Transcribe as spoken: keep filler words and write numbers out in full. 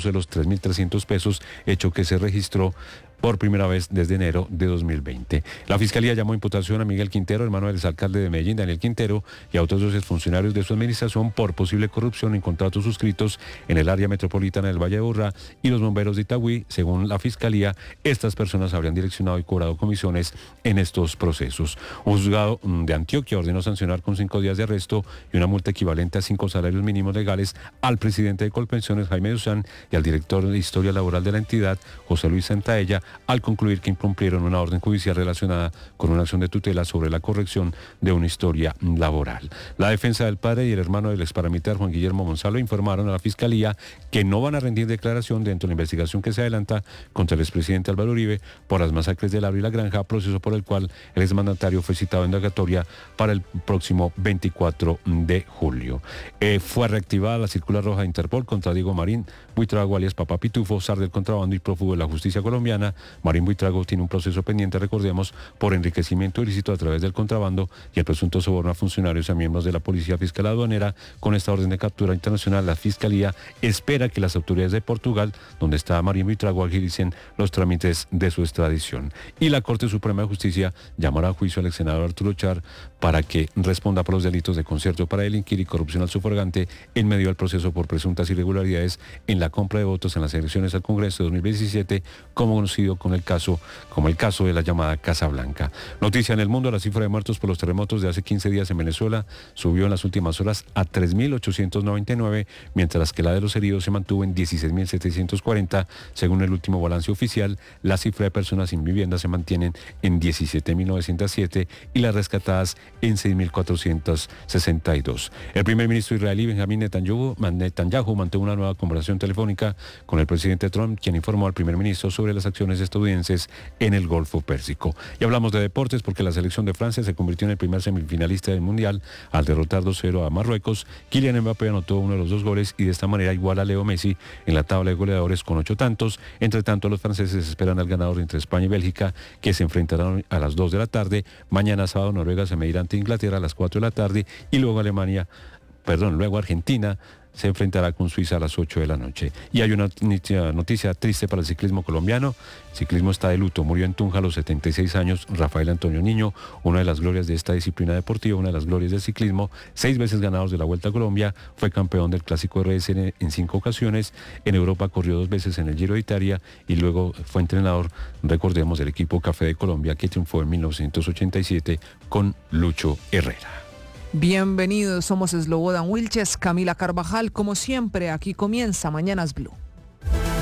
de los tres mil trescientos pesos, hecho que se registró por primera vez desde enero de dos mil veinte. La Fiscalía llamó a imputación a Miguel Quintero, hermano del exalcalde de Medellín, Daniel Quintero, y a otros dos funcionarios de su administración por posible corrupción en contratos suscritos en el área metropolitana del Valle de Aburrá y los bomberos de Itagüí. Según la Fiscalía, estas personas habrían direccionado y cobrado comisiones en estos procesos. Un juzgado de Antioquia ordenó sancionar con cinco días de arresto y una multa equivalente a cinco salarios mínimos legales al presidente de Colpensiones, Jaime Duzán, y al director de Historia Laboral de la entidad, José Luis Santaella, al concluir que incumplieron una orden judicial relacionada con una acción de tutela sobre la corrección de una historia laboral. La defensa del padre y el hermano del exparamilitar Juan Guillermo Gonzalo informaron a la Fiscalía que no van a rendir declaración dentro de la investigación que se adelanta contra el expresidente Álvaro Uribe por las masacres del Abra y La Granja, proceso por el cual el exmandatario fue citado en indagatoria para el próximo veinticuatro de julio. Eh, fue reactivada la circular roja de Interpol contra Diego Marín Buitrago, alias Papá Pitufo, zar del contrabando y prófugo de la justicia colombiana. Marín Buitrago tiene un proceso pendiente, recordemos, por enriquecimiento ilícito a través del contrabando y el presunto soborno a funcionarios y a miembros de la Policía Fiscal Aduanera. Con esta orden de captura internacional, la Fiscalía espera que las autoridades de Portugal, donde está Marín Buitrago, agilicen los trámites de su extradición. Y la Corte Suprema de Justicia llamará a juicio al ex senador Arturo Char para que responda por los delitos de concierto para delinquir y corrupción al sufragante en medio del proceso por presuntas irregularidades en la compra de votos en las elecciones al Congreso de dos mil diecisiete, como conocido con el caso, como el caso de la llamada Casa Blanca. Noticia en el mundo: la cifra de muertos por los terremotos de hace quince días en Venezuela subió en las últimas horas a tres mil ochocientos noventa y nueve, mientras que la de los heridos se mantuvo en dieciséis mil setecientos cuarenta. Según el último balance oficial, la cifra de personas sin vivienda se mantienen en diecisiete mil novecientos siete y las rescatadas en seis mil cuatrocientos sesenta y dos. El primer ministro israelí Benjamín Netanyahu, Netanyahu mantuvo una nueva conversación telefónica con el presidente Trump, quien informó al primer ministro sobre las acciones estadounidenses en el Golfo Pérsico. Y hablamos de deportes porque la selección de Francia se convirtió en el primer semifinalista del Mundial al derrotar dos cero a Marruecos. Kylian Mbappé anotó uno de los dos goles y de esta manera iguala a Leo Messi en la tabla de goleadores con ocho tantos. Entre tanto, los franceses esperan al ganador entre España y Bélgica, que se enfrentarán a las dos de la tarde. Mañana sábado Noruega se medirá ante Inglaterra a las cuatro de la tarde y luego Alemania, perdón, luego Argentina se enfrentará con Suiza a las ocho de la noche. Y hay una noticia, noticia triste para el ciclismo colombiano. El ciclismo está de luto. Murió en Tunja a los setenta y seis años Rafael Antonio Niño, una de las glorias de esta disciplina deportiva, una de las glorias del ciclismo, seis veces ganador de la Vuelta a Colombia, fue campeón del Clásico R S en, en cinco ocasiones. En Europa corrió dos veces en el Giro de Italia y luego fue entrenador, recordemos, del equipo Café de Colombia, que triunfó en mil novecientos ochenta y siete con Lucho Herrera. Bienvenidos, somos Slobodan Wilches, Camila Carvajal, como siempre, aquí comienza Mañanas Blue.